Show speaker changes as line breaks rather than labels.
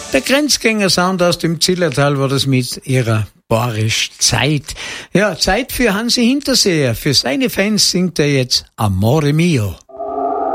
Der Grenzgänger-Sound aus dem Zillertal war das mit ihrer Borisch Zeit. Ja, Zeit für Hansi Hinterseher. Für seine Fans singt er jetzt Amore Mio.